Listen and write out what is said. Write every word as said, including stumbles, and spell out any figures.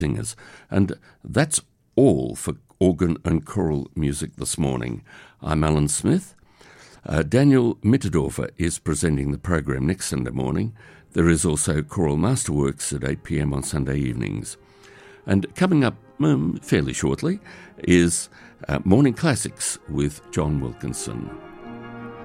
singers. And that's all for organ and choral music this morning. I'm Alan Smith. Uh, Daniel Mitterdorfer is presenting the program next Sunday morning. There is also Choral Masterworks at eight p.m. on Sunday evenings. And coming up um, fairly shortly is uh, Morning Classics with John Wilkinson.